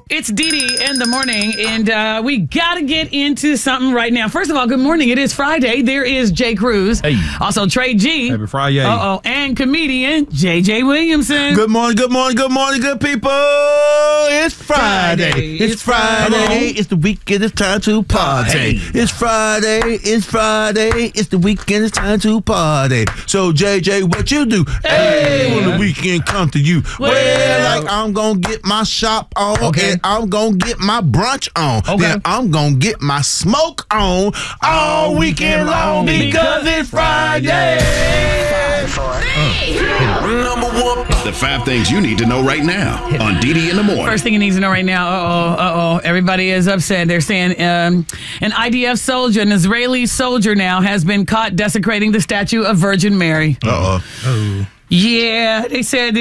It's Dee Dee in the morning, and we got to get into something right now. First of all, good morning. It is Friday. There is Jay Cruz. Hey. Also, Trey G. Happy Friday. And comedian JJ Williamson. Good morning, good people. It's Friday. It's Friday. It's the weekend. It's time to party. It's Friday. It's Friday. It's the weekend. It's time to party. So, JJ, what you do? Hey, when the weekend come to you. Well, like I'm going to get my shop on. Okay. And I'm going to get my brunch on. Okay. Then I'm going to get my smoke on all weekend long because it's Friday. Number one. The 5 things you need to know right now on Dee Dee in the morning. First thing you need to know right now, everybody is upset. They're saying an IDF soldier, an Israeli soldier now, has been caught desecrating the statue of Virgin Mary. Uh-oh. Yeah, they said